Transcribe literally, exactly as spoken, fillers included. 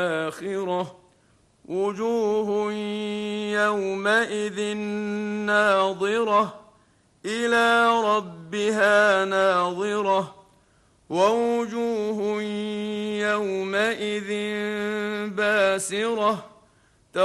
الآخرة وجوه يومئذ ناظرة إلى ربها ناظرة ووجوه يومئذ باسرة